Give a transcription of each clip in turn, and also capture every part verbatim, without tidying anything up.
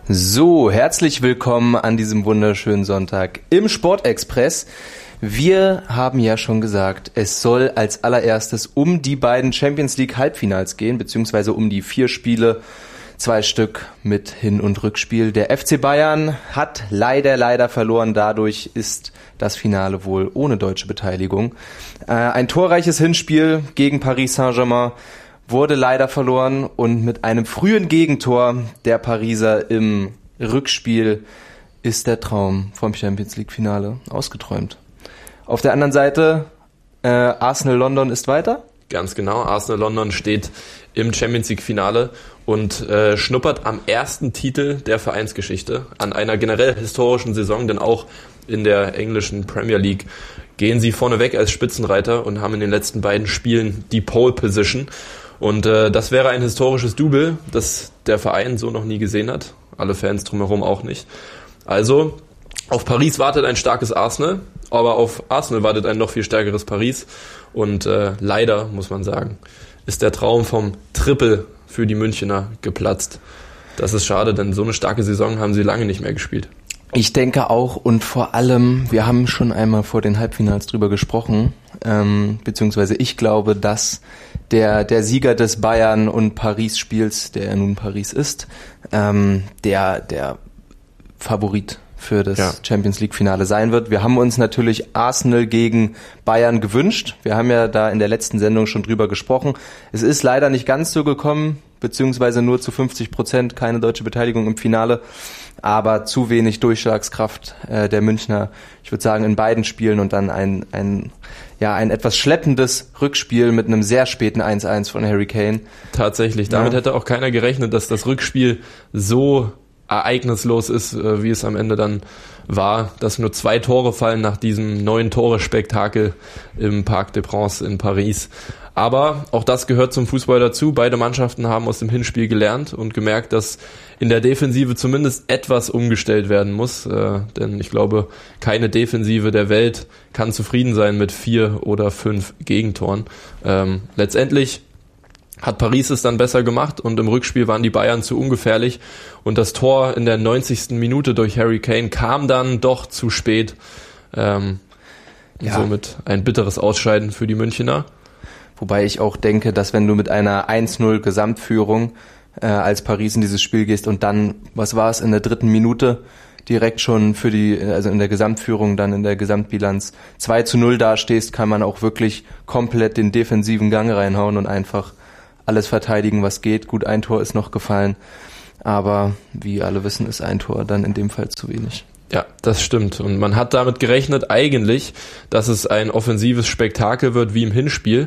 So, herzlich willkommen an diesem wunderschönen Sonntag im Sportexpress. Wir haben ja schon gesagt, es soll als allererstes um die beiden Champions League Halbfinals gehen, beziehungsweise um die vier Spiele, zwei Stück mit Hin- und Rückspiel. Der F C Bayern hat leider, leider verloren. Dadurch ist das Finale wohl ohne deutsche Beteiligung. Äh, ein torreiches Hinspiel gegen Paris Saint-Germain wurde leider verloren und mit einem frühen Gegentor der Pariser im Rückspiel ist der Traum vom Champions League Finale ausgeträumt. Auf der anderen Seite, äh, Arsenal London ist weiter. Ganz genau, Arsenal London steht im Champions League Finale und äh, schnuppert am ersten Titel der Vereinsgeschichte, an einer generell historischen Saison, denn auch in der englischen Premier League gehen sie vorneweg als Spitzenreiter und haben in den letzten beiden Spielen die Pole Position. Und äh, das wäre ein historisches Double, das der Verein so noch nie gesehen hat. Alle Fans drumherum auch nicht. Also, auf Paris wartet ein starkes Arsenal, aber auf Arsenal wartet ein noch viel stärkeres Paris. Und äh, leider, muss man sagen, ist der Traum vom Triple für die Münchner geplatzt. Das ist schade, denn so eine starke Saison haben sie lange nicht mehr gespielt. Ich denke auch, und vor allem, wir haben schon einmal vor den Halbfinals drüber gesprochen, ähm, beziehungsweise ich glaube, dass der der Sieger des Bayern- und Paris-Spiels, der ja nun Paris ist, ähm, der der Favorit für das ja. Champions League-Finale sein wird. Wir haben uns natürlich Arsenal gegen Bayern gewünscht. Wir haben ja da in der letzten Sendung schon drüber gesprochen. Es ist leider nicht ganz so gekommen, beziehungsweise nur zu fünfzig Prozent, keine deutsche Beteiligung im Finale, aber zu wenig Durchschlagskraft äh, der Münchner, ich würde sagen, in beiden Spielen und dann ein ein ja ein etwas schleppendes Rückspiel mit einem sehr späten eins eins von Harry Kane. Tatsächlich, damit ja. hätte auch keiner gerechnet, dass das Rückspiel so ereignislos ist, wie es am Ende dann war, dass nur zwei Tore fallen nach diesem neun Tore-Spektakel im Parc des Princes in Paris. Aber auch das gehört zum Fußball dazu. Beide Mannschaften haben aus dem Hinspiel gelernt und gemerkt, dass in der Defensive zumindest etwas umgestellt werden muss. Äh, denn ich glaube, keine Defensive der Welt kann zufrieden sein mit vier oder fünf Gegentoren. Ähm, letztendlich hat Paris es dann besser gemacht und im Rückspiel waren die Bayern zu ungefährlich und das Tor in der neunzigsten Minute durch Harry Kane kam dann doch zu spät. Ähm, ja. Somit ein bitteres Ausscheiden für die Münchner. Wobei ich auch denke, dass wenn du mit einer eins null Gesamtführung äh, als Paris in dieses Spiel gehst und dann, was war es, in der dritten Minute direkt schon für die, also in der Gesamtführung, dann in der Gesamtbilanz zwei zu null dastehst, kann man auch wirklich komplett den defensiven Gang reinhauen und einfach alles verteidigen, was geht. Gut, ein Tor ist noch gefallen, aber wie alle wissen, ist ein Tor dann in dem Fall zu wenig. Ja, das stimmt. Und man hat damit gerechnet eigentlich, dass es ein offensives Spektakel wird wie im Hinspiel.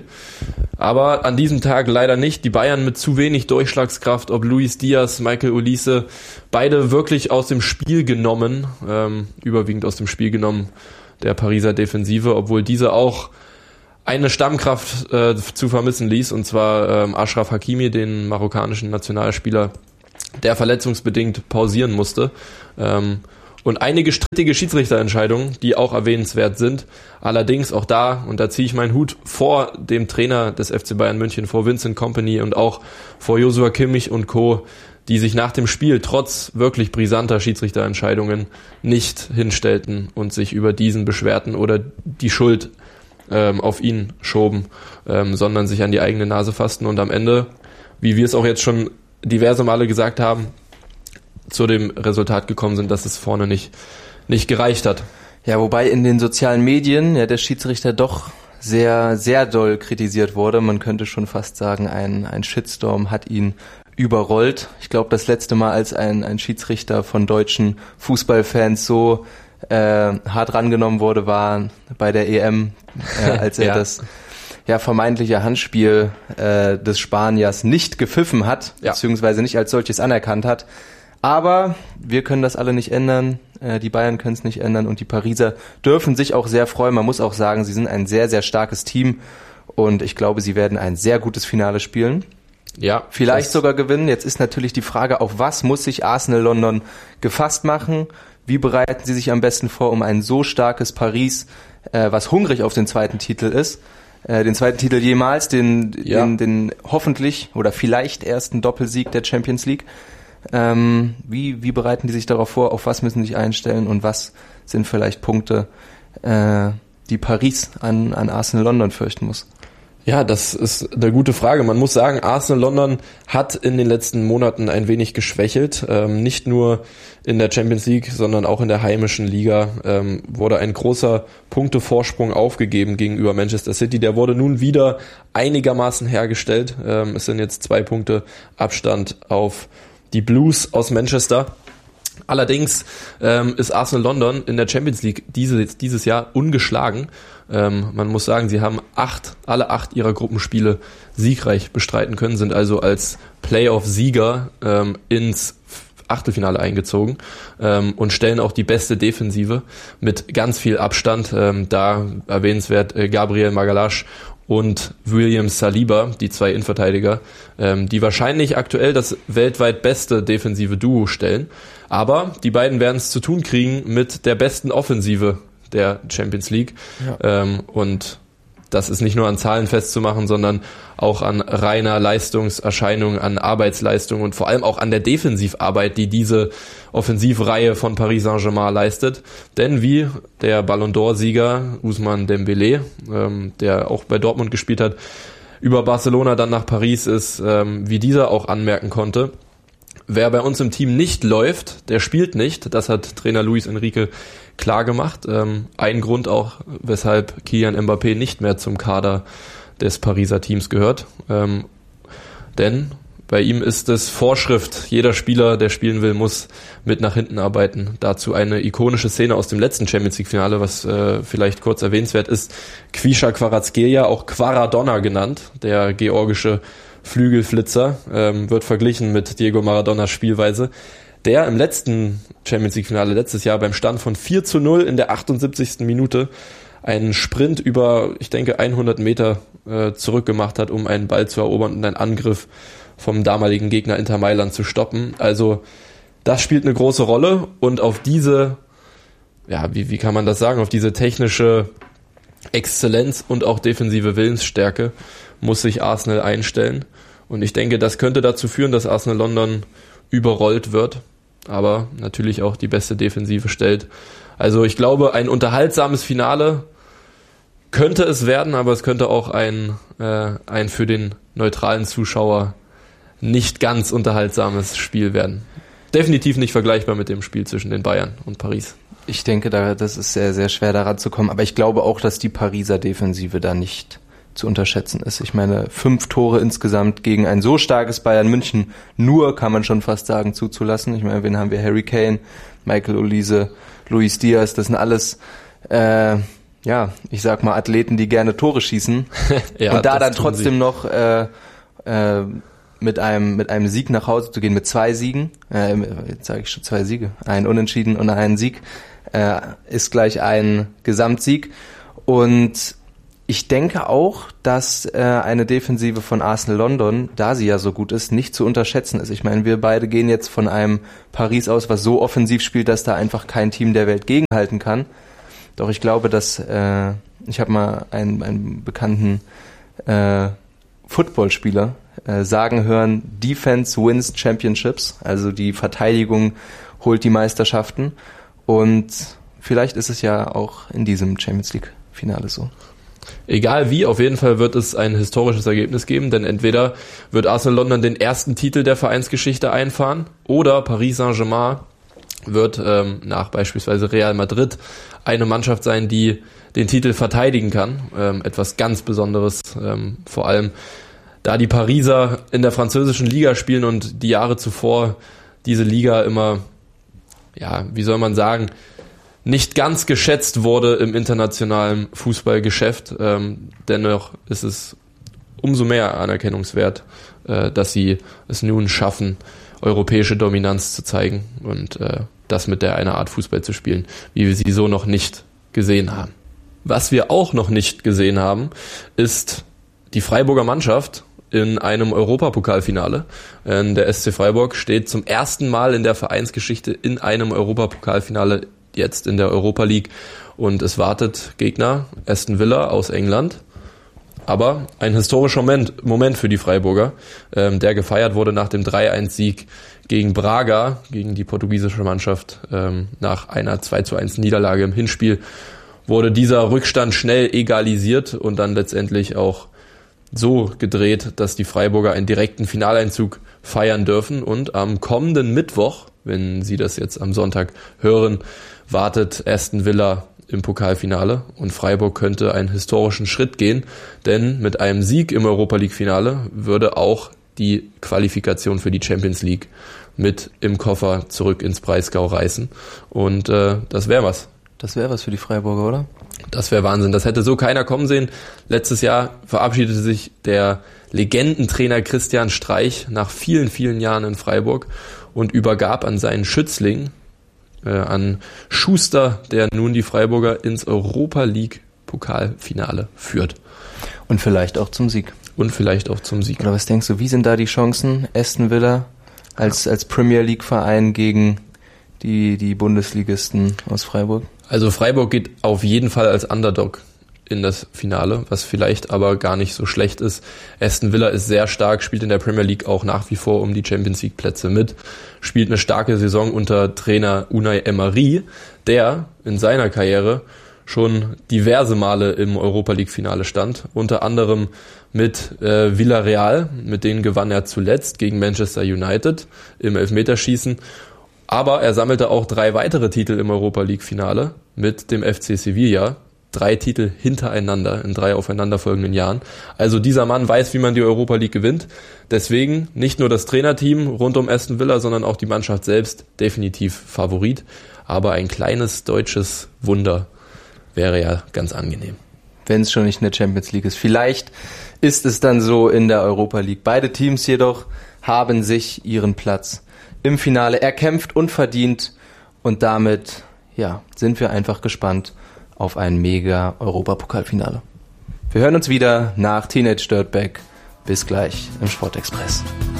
Aber an diesem Tag leider nicht. Die Bayern mit zu wenig Durchschlagskraft, ob Luis Diaz, Michael Olise, beide wirklich aus dem Spiel genommen, ähm, überwiegend aus dem Spiel genommen, der Pariser Defensive, obwohl diese auch eine Stammkraft äh, zu vermissen ließ, und zwar ähm, Achraf Hakimi, den marokkanischen Nationalspieler, der verletzungsbedingt pausieren musste. Ähm, und einige strittige Schiedsrichterentscheidungen, die auch erwähnenswert sind. Allerdings auch da, und da ziehe ich meinen Hut vor dem Trainer des F C Bayern München, vor Vincent Kompany und auch vor Joshua Kimmich und Co., die sich nach dem Spiel trotz wirklich brisanter Schiedsrichterentscheidungen nicht hinstellten und sich über diesen beschwerten oder die Schuld ähm, auf ihn schoben, ähm, sondern sich an die eigene Nase fassten und am Ende, wie wir es auch jetzt schon diverse Male gesagt haben, zu dem Resultat gekommen sind, dass es vorne nicht nicht gereicht hat. Ja, wobei in den sozialen Medien ja der Schiedsrichter doch sehr, sehr doll kritisiert wurde. Man könnte schon fast sagen, ein, ein Shitstorm hat ihn überrollt. Ich glaube, das letzte Mal, als ein, ein Schiedsrichter von deutschen Fußballfans so äh, hart rangenommen wurde, war bei der E M, äh, als er ja. das ja vermeintliche Handspiel äh, des Spaniers nicht gepfiffen hat, ja. beziehungsweise nicht als solches anerkannt hat. Aber wir können das alle nicht ändern, äh, die Bayern können es nicht ändern und die Pariser dürfen sich auch sehr freuen. Man muss auch sagen, sie sind ein sehr, sehr starkes Team und ich glaube, sie werden ein sehr gutes Finale spielen. Ja, vielleicht sogar gewinnen. Jetzt ist natürlich die Frage, auf was muss sich Arsenal London gefasst machen? Wie bereiten sie sich am besten vor, um ein so starkes Paris, äh, was hungrig auf den zweiten Titel ist, äh, den zweiten Titel jemals, den, ja. den, den hoffentlich oder vielleicht ersten Doppelsieg der Champions League, Ähm, wie, wie bereiten die sich darauf vor? Auf was müssen sie sich einstellen? Und was sind vielleicht Punkte, äh, die Paris an, an Arsenal London fürchten muss? Ja, das ist eine gute Frage. Man muss sagen, Arsenal London hat in den letzten Monaten ein wenig geschwächelt. Ähm, nicht nur in der Champions League, sondern auch in der heimischen Liga ähm, wurde ein großer Punktevorsprung aufgegeben gegenüber Manchester City. Der wurde nun wieder einigermaßen hergestellt. Ähm, es sind jetzt zwei Punkte Abstand auf die Blues aus Manchester. Allerdings ähm, ist Arsenal London in der Champions League diese, dieses Jahr ungeschlagen. Ähm, man muss sagen, sie haben acht, alle acht ihrer Gruppenspiele siegreich bestreiten können, sind also als Playoff-Sieger ähm, ins Achtelfinale eingezogen ähm, und stellen auch die beste Defensive mit ganz viel Abstand. Ähm, da erwähnenswert äh, Gabriel Magalhaes und William Saliba, die zwei Innenverteidiger, ähm, die wahrscheinlich aktuell das weltweit beste defensive Duo stellen. Aber die beiden werden es zu tun kriegen mit der besten Offensive der Champions League. Ja. Ähm, und das ist nicht nur an Zahlen festzumachen, sondern auch an reiner Leistungserscheinung, an Arbeitsleistung und vor allem auch an der Defensivarbeit, die diese Offensivreihe von Paris Saint-Germain leistet. Denn wie der Ballon d'Or-Sieger Ousmane Dembélé, ähm, der auch bei Dortmund gespielt hat, über Barcelona dann nach Paris ist, ähm, wie dieser auch anmerken konnte, wer bei uns im Team nicht läuft, der spielt nicht. Das hat Trainer Luis Enrique klar gemacht. Ähm, ein Grund auch, weshalb Kylian Mbappé nicht mehr zum Kader des Pariser Teams gehört. Ähm, denn bei ihm ist es Vorschrift, jeder Spieler, der spielen will, muss mit nach hinten arbeiten. Dazu eine ikonische Szene aus dem letzten Champions League Finale, was äh, vielleicht kurz erwähnenswert ist. Kvisha Kvaratskhelia, auch Quaradonna genannt, der georgische Flügelflitzer, ähm, wird verglichen mit Diego Maradonas Spielweise, der im letzten Champions League Finale letztes Jahr beim Stand von vier zu null in der achtundsiebzigsten Minute einen Sprint über, ich denke, hundert Meter äh, zurückgemacht hat, um einen Ball zu erobern und einen Angriff vom damaligen Gegner Inter Mailand zu stoppen. Also das spielt eine große Rolle und auf diese, ja, wie, wie kann man das sagen, auf diese technische Exzellenz und auch defensive Willensstärke muss sich Arsenal einstellen. Und ich denke, das könnte dazu führen, dass Arsenal London überrollt wird, aber natürlich auch die beste Defensive stellt. Also ich glaube, ein unterhaltsames Finale könnte es werden, aber es könnte auch ein, äh, ein für den neutralen Zuschauer nicht ganz unterhaltsames Spiel werden. Definitiv nicht vergleichbar mit dem Spiel zwischen den Bayern und Paris. Ich denke, da, das ist sehr, sehr schwer daran zu kommen, aber ich glaube auch, dass die Pariser Defensive da nicht zu unterschätzen ist. Ich meine, fünf Tore insgesamt gegen ein so starkes Bayern München nur, kann man schon fast sagen, zuzulassen. Ich meine, wen haben wir? Harry Kane, Michael Olise, Luis Diaz, das sind alles, äh, ja, ich sag mal, Athleten, die gerne Tore schießen. Ja, und da dann trotzdem sie. noch äh, äh, mit einem mit einem Sieg nach Hause zu gehen, mit zwei Siegen, äh, jetzt sage ich schon zwei Siege, ein Unentschieden und einen Sieg, äh, ist gleich ein Gesamtsieg. Und ich denke auch, dass äh, eine Defensive von Arsenal London, da sie ja so gut ist, nicht zu unterschätzen ist. Ich meine, wir beide gehen jetzt von einem Paris aus, was so offensiv spielt, dass da einfach kein Team der Welt gegenhalten kann. Doch ich glaube, dass äh, ich habe mal einen, einen bekannten äh, Footballspieler äh, sagen hören, Defense wins Championships, also die Verteidigung holt die Meisterschaften. Und vielleicht ist es ja auch in diesem Champions League Finale so. Egal wie, auf jeden Fall wird es ein historisches Ergebnis geben, denn entweder wird Arsenal London den ersten Titel der Vereinsgeschichte einfahren oder Paris Saint-Germain wird ähm, nach beispielsweise Real Madrid eine Mannschaft sein, die den Titel verteidigen kann. Ähm, etwas ganz Besonderes, ähm, vor allem da die Pariser in der französischen Liga spielen und die Jahre zuvor diese Liga immer, ja, wie soll man sagen, nicht ganz geschätzt wurde im internationalen Fußballgeschäft. Ähm, dennoch ist es umso mehr anerkennungswert, äh, dass sie es nun schaffen, europäische Dominanz zu zeigen und äh, das mit der einer Art Fußball zu spielen, wie wir sie so noch nicht gesehen haben. Was wir auch noch nicht gesehen haben, ist die Freiburger Mannschaft in einem Europapokalfinale. Äh, der S C Freiburg steht zum ersten Mal in der Vereinsgeschichte in einem Europapokalfinale jetzt in der Europa League und es wartet Gegner Aston Villa aus England. Aber ein historischer Moment, Moment für die Freiburger, ähm, der gefeiert wurde nach dem drei eins Sieg gegen Braga, gegen die portugiesische Mannschaft. Ähm, nach einer zwei zu eins Niederlage im Hinspiel wurde dieser Rückstand schnell egalisiert und dann letztendlich auch so gedreht, dass die Freiburger einen direkten Finaleinzug feiern dürfen. Und am kommenden Mittwoch, wenn Sie das jetzt am Sonntag hören, wartet Aston Villa im Pokalfinale und Freiburg könnte einen historischen Schritt gehen, denn mit einem Sieg im Europa-League-Finale würde auch die Qualifikation für die Champions League mit im Koffer zurück ins Breisgau reißen und äh, das wäre was. Das wäre was für die Freiburger, oder? Das wäre Wahnsinn. Das hätte so keiner kommen sehen. Letztes Jahr verabschiedete sich der Legendentrainer Christian Streich nach vielen, vielen Jahren in Freiburg und übergab an seinen Schützling, äh, an Schuster, der nun die Freiburger ins Europa-League-Pokalfinale führt. Und vielleicht auch zum Sieg. Und vielleicht auch zum Sieg. Oder was denkst du, wie sind da die Chancen? Aston Villa als, als Premier League-Verein gegen die, die Bundesligisten aus Freiburg? Also Freiburg geht auf jeden Fall als Underdog in das Finale, was vielleicht aber gar nicht so schlecht ist. Aston Villa ist sehr stark, spielt in der Premier League auch nach wie vor um die Champions League Plätze mit, spielt eine starke Saison unter Trainer Unai Emery, der in seiner Karriere schon diverse Male im Europa League Finale stand, unter anderem mit äh, Villarreal, mit denen gewann er zuletzt gegen Manchester United im Elfmeterschießen. Aber er sammelte auch drei weitere Titel im Europa League Finale mit dem F C Sevilla. Drei Titel hintereinander in drei aufeinanderfolgenden Jahren. Also dieser Mann weiß, wie man die Europa League gewinnt. Deswegen nicht nur das Trainerteam rund um Aston Villa, sondern auch die Mannschaft selbst definitiv Favorit. Aber ein kleines deutsches Wunder wäre ja ganz angenehm. Wenn es schon nicht in der Champions League ist. Vielleicht ist es dann so in der Europa League. Beide Teams jedoch haben sich ihren Platz im Finale erkämpft und verdient. Und damit, ja, sind wir einfach gespannt auf ein mega Europapokalfinale. Wir hören uns wieder nach Teenage Dirtbag. Bis gleich im Sportexpress.